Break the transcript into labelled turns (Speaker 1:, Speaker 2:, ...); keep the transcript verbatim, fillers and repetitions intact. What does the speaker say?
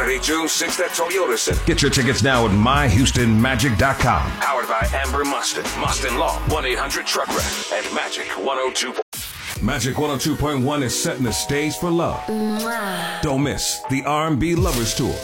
Speaker 1: Saturday, June sixth at Toyota Center.
Speaker 2: Get your tickets now at my houston magic dot com.
Speaker 1: Powered by Amber Mustin, Mustin Law, one eight hundred truck wreck, and Magic one oh two.
Speaker 2: Magic one oh two point one is setting the stage for love. Mwah. Don't miss the R and B Lovers Tour.